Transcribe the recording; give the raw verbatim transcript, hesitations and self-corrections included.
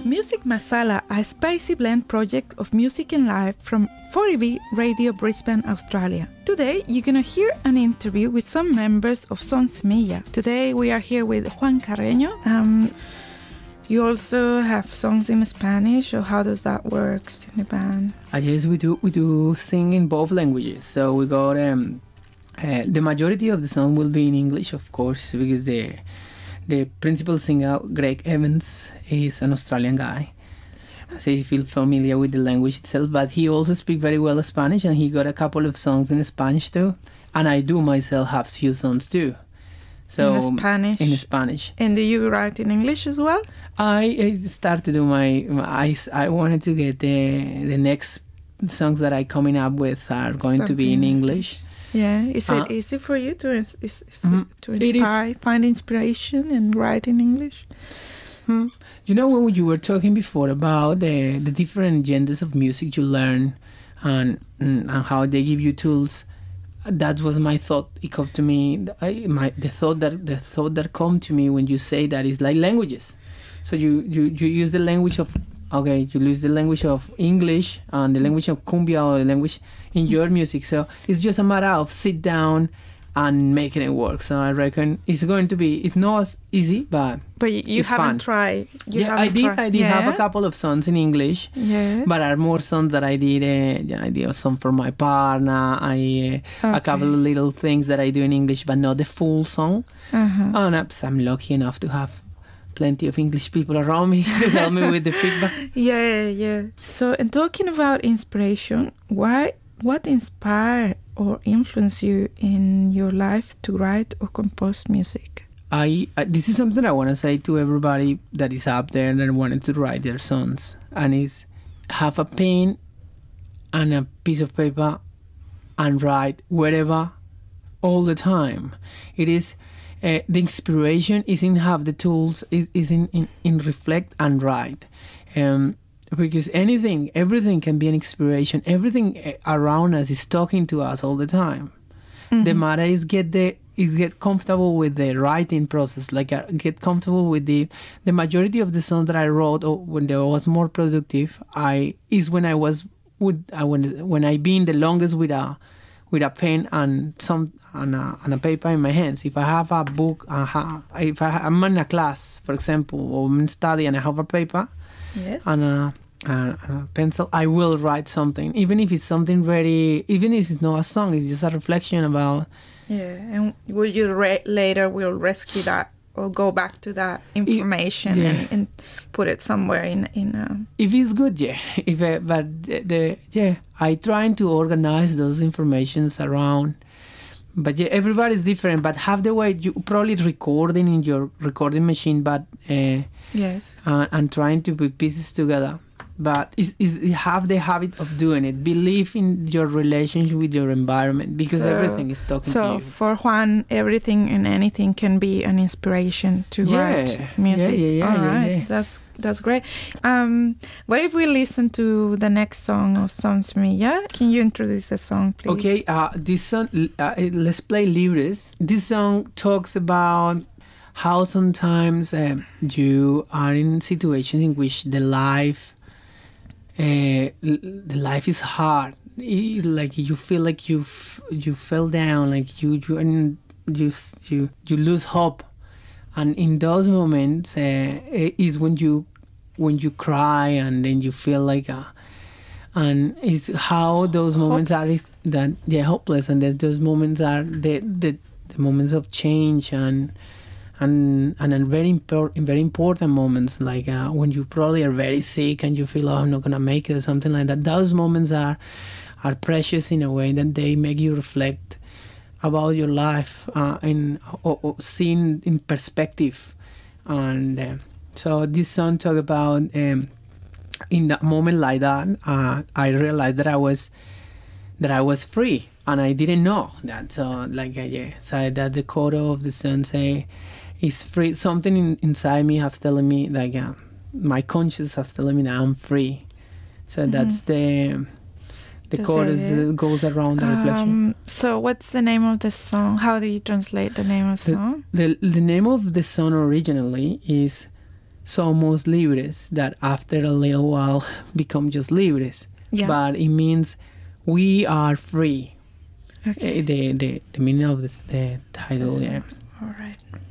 Music Masala, a spicy blend project of music and life from forty B Radio Brisbane, Australia. Today, you're gonna hear an interview with some members of Son Semilla. Today, we are here with Juan Carreño. Um, you also have songs in Spanish, or how does that work in the band? Uh, yes, we do. We do sing in both languages. So we got um, uh, the majority of the song will be in English, of course, because the the principal singer, Greg Evans, is an Australian guy. So you feel familiar with the language itself, but he also speaks very well Spanish, and he got a couple of songs in Spanish too. And I do myself have few songs too. So in Spanish. In Spanish. And do you write in English as well? I, I started to do my, my I, I wanted to get the the next songs that I coming up with are going Something. to be in English. Yeah, is it uh, easy for you to is, is, is mm, to inspire, find inspiration and write in English? Hmm. You know, when you were talking before about the the different genders of music you learn and and how they give you tools, that was my thought. It came to me. I, my the thought that the thought that come to me when you say that is like languages. So you, you, you use the language of okay, you use the language of English and the language of cumbia or the language in your music. So it's just a matter of sit down and making it work. So I reckon it's going to be, it's not as easy, but But you, you haven't fun. tried. You yeah, haven't I did. tried. I did yeah. have a couple of songs in English. Yeah. But are more songs that I did. Uh, yeah, I did some for my partner. I uh, okay. a couple of little things that I do in English, but not the full song. Uh-huh. And uh, I'm lucky enough to have plenty of English people around me to help me with the feedback. Yeah, yeah. So, and talking about inspiration, why, what inspired or influenced you in your life to write or compose music? I, I this is something I want to say to everybody that is up there that wanted to write their songs, and is have a pen and a piece of paper and write wherever, all the time. It is. Uh, the inspiration is in have the tools, is, is in, in, in reflect and write. Um, because anything, everything can be an inspiration. Everything around us is talking to us all the time. Mm-hmm. The matter is get the is get comfortable with the writing process, like uh, get comfortable with the the majority of the songs that I wrote or when I was more productive, I is when I was with I when when I been the longest with a with a pen and some and a, and a paper in my hands. If I have a book, uh, if I, I'm in a class, for example, or I'm in study and I have a paper yes. and, a, and a pencil, I will write something, even if it's something very, even if it's not a song, it's just a reflection about. Yeah, and will you re- later will rescue that or go back to that information it, yeah. and, and put it somewhere in in. A... If it's good, yeah. If I, but the, the yeah, I trying to organize those informations around. But yeah, everybody's different. But have the way you probably recording in your recording machine, but uh, yes, uh, and trying to put pieces together. But is is have the habit of doing it. Believe in your relationship with your environment because so, everything is talking so to you. So for Juan, everything and anything can be an inspiration to yeah. write music. Yeah, yeah, yeah. All yeah, right, yeah. that's that's great. Um, what if we listen to the next song of Son Semilla? Can you introduce the song, please? Okay, uh, this song. Uh, let's play Libres. This song talks about how sometimes um, you are in situations in which the life. Uh, the life is hard. It, like you feel like you f- you fell down, like you you and you you you lose hope, and in those moments uh, is when you when you cry and then you feel like uh, and it's how those moments hopeless. are that they're hopeless, and that those moments are the the, the moments of change and. And and in very important, very important moments, like uh, when you probably are very sick and you feel, oh, I'm not gonna make it or something like that. Those moments are are precious in a way that they make you reflect about your life uh, and or, or seen in perspective. And uh, so this song talk about um, in that moment like that, uh, I realized that I was that I was free, and I didn't know that. So like uh, yeah, so that the quote of the song say. Is free. Something in, inside me has telling me, like, uh, my conscience has telling me that I'm free. So mm-hmm. that's the the chorus uh, goes around the um, reflection. So what's the name of the song? How do you translate the name of the the song? The the name of the song originally is somos libres, that after a little while become just libres. Yeah. But it means we are free. Okay. Uh, The, the, the meaning of this, the title, That's yeah. all right.